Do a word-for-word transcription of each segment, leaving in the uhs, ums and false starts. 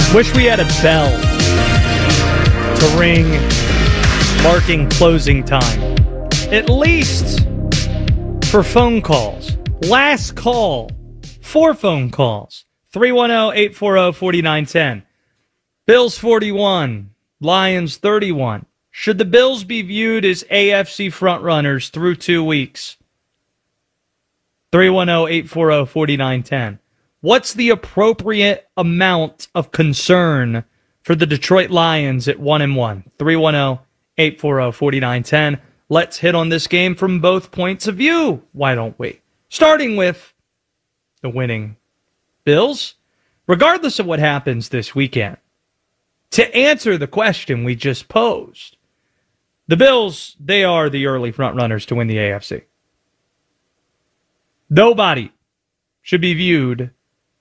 Wish we had a bell to ring marking closing time. At least for phone calls. Last call for phone calls. three one zero, eight four zero, four nine one zero. Bills forty-one, Lions thirty-one. Should the Bills be viewed as A F C frontrunners through two weeks? three one zero, eight four zero, four nine one zero. What's the appropriate amount of concern for the Detroit Lions at one and one? three one zero, eight four zero, four nine one zero. Let's hit on this game from both points of view. Why don't we? Starting with the winning Bills. Regardless of what happens this weekend, to answer the question we just posed, the Bills, they are the early frontrunners to win the A F C. Nobody should be viewed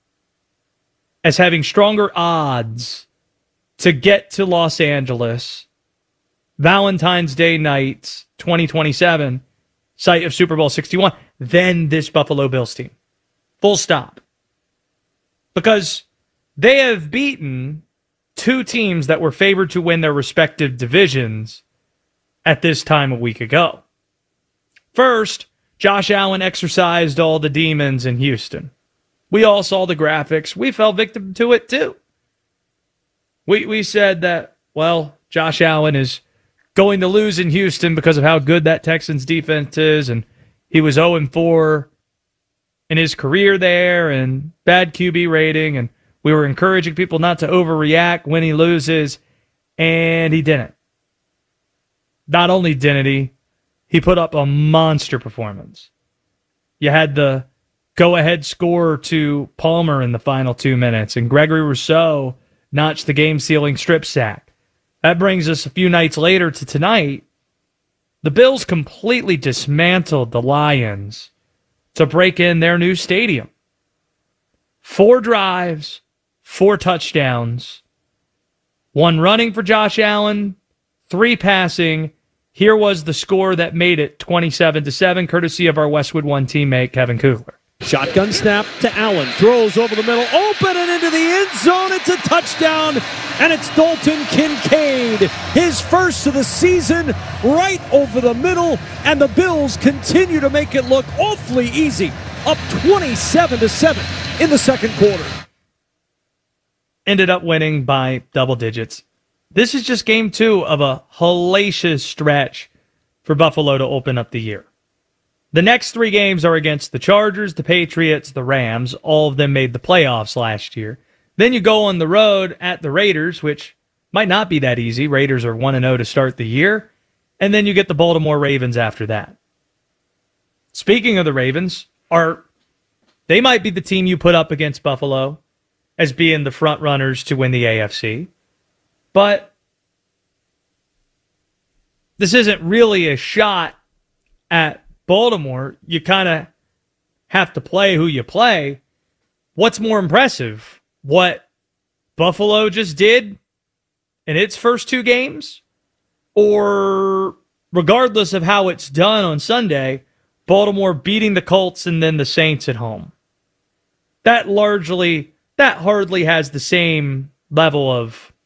as having stronger odds to get to Los Angeles Valentine's Day night twenty twenty-seven, site of Super Bowl sixty-one, than this Buffalo Bills team. Full stop. Because they have beaten two teams that were favored to win their respective divisions at this time a week ago. First, Josh Allen exercised all the demons in Houston. We all saw the graphics. We fell victim to it too. We we said that, well, Josh Allen is going to lose in Houston because of how good that Texans defense is, and he was oh and four in his career there, and bad Q B rating, and we were encouraging people not to overreact when he loses, and he didn't. Not only didn't he, he put up a monster performance. You had the go-ahead score to Palmer in the final two minutes, and Gregory Rousseau notched the game-sealing strip sack. That brings us a few nights later to tonight. The Bills completely dismantled the Lions to break in their new stadium. Four drives, four touchdowns, one running for Josh Allen, three passing. Here was the score that made it twenty-seven to seven, courtesy of our Westwood One teammate, Kevin Kugler. Shotgun snap to Allen. Throws over the middle. Open and into the end zone. It's a touchdown. And it's Dalton Kincaid. His first of the season right over the middle. And the Bills continue to make it look awfully easy. Up twenty-seven to seven in the second quarter. Ended up winning by double digits. This is just game two of a hellacious stretch for Buffalo to open up the year. The next three games are against the Chargers, the Patriots, the Rams. All of them made the playoffs last year. Then you go on the road at the Raiders, which might not be that easy. Raiders are one and oh to start the year. And then you get the Baltimore Ravens after that. Speaking of the Ravens, are they might be the team you put up against Buffalo as being the front runners to win the A F C. But this isn't really a shot at Baltimore. You kind of have to play who you play. What's more impressive? What Buffalo just did in its first two games? Or regardless of how it's done on Sunday, Baltimore beating the Colts and then the Saints at home? That largely, that hardly has the same level of